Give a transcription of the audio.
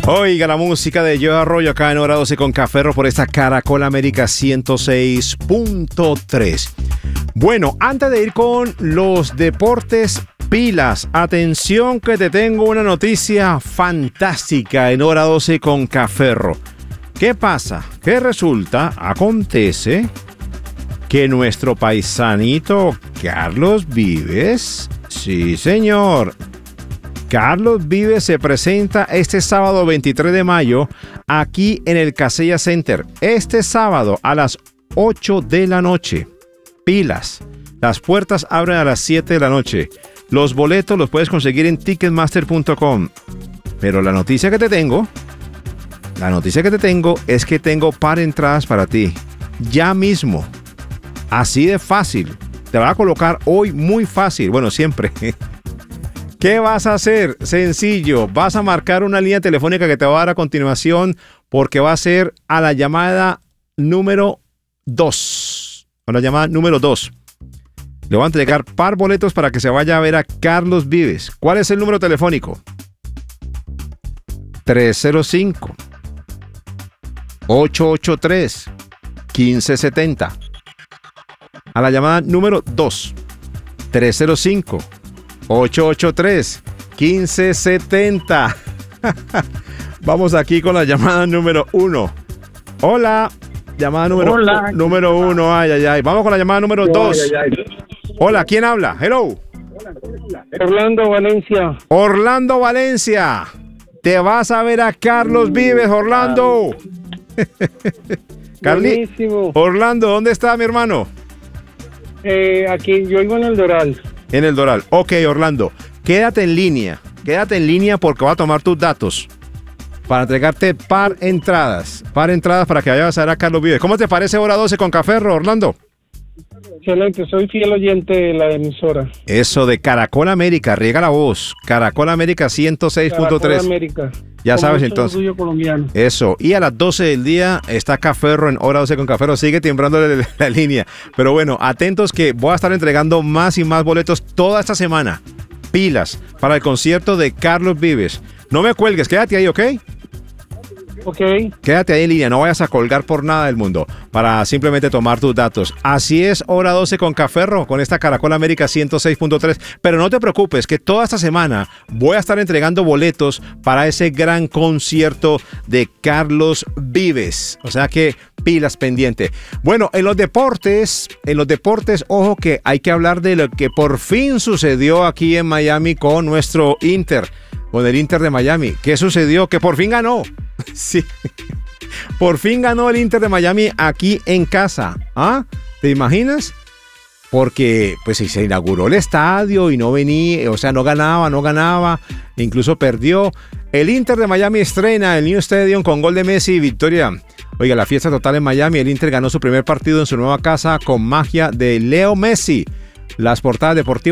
Oiga la música de Joe Arroyo acá en Hora 12 con Café por esta Caracol América 106.3. Bueno, antes de ir con los deportes, pilas, atención que te tengo una noticia fantástica en Hora 12 con Café. ¿Qué pasa? Que resulta, acontece que nuestro paisanito Carlos Vives, sí señor, Carlos Vives se presenta este sábado 23 de mayo aquí en el Casella Center. Este sábado a las 8 de la noche. Pilas. Las puertas abren a las 7 de la noche. Los boletos los puedes conseguir en ticketmaster.com. Pero la noticia que te tengo es que tengo par entradas para ti. Ya mismo. Así de fácil. Te la voy a colocar hoy muy fácil. Bueno, siempre. ¿Qué vas a hacer? Sencillo, vas a marcar una línea telefónica que te va a dar a continuación porque va a ser a la llamada número 2. A la llamada número 2. Le voy a entregar par boletos para que se vaya a ver a Carlos Vives. ¿Cuál es el número telefónico? 305-883-1570. A la llamada número 2. 305-883-1570. Vamos aquí con la llamada número 1. Hola. Llamada número 1. Ay. Vamos con la llamada número 2. Hola, ¿quién habla? Hello. Orlando Valencia. Orlando Valencia. Te vas a ver a Carlos Vives, Orlando. Buenísimo. Orlando, ¿dónde está mi hermano? Aquí, yo vivo en el Doral. En el Doral. Ok, Orlando, quédate en línea porque voy a tomar tus datos para entregarte par entradas para que vayas a ver a Carlos Vives. ¿Cómo te parece Hora 12 con Café, Orlando? Excelente, soy fiel oyente de la emisora. Eso de Caracol América, riega la voz. Caracol América 106.3. América. Ya con sabes mucho entonces. orgullo colombiano. Eso. Y a las 12 del día está Café en Hora 12 con Café. Sigue timbrándole la línea. Pero bueno, atentos que voy a estar entregando más y más boletos toda esta semana. Pilas para el concierto de Carlos Vives. No me cuelgues, quédate ahí, ¿ok? Ok. Quédate ahí en línea, no vayas a colgar por nada del mundo para simplemente tomar tus datos. Así es, Hora 12 con Café, con esta Caracol América 106.3. Pero no te preocupes, que toda esta semana voy a estar entregando boletos para ese gran concierto de Carlos Vives. O sea que pilas pendiente. Bueno, en los deportes, ojo que hay que hablar de lo que por fin sucedió aquí en Miami con nuestro Inter. Con el Inter de Miami. ¿Qué sucedió? Que por fin ganó. Sí. Por fin ganó el Inter de Miami aquí en casa. ¿Ah? ¿Te imaginas? Porque pues se inauguró el estadio y no venía, o sea, no ganaba, incluso perdió. El Inter de Miami estrena el New Stadium con gol de Messi y victoria. Oiga, la fiesta total en Miami. El Inter ganó su primer partido en su nueva casa con magia de Leo Messi. Las portadas deportivas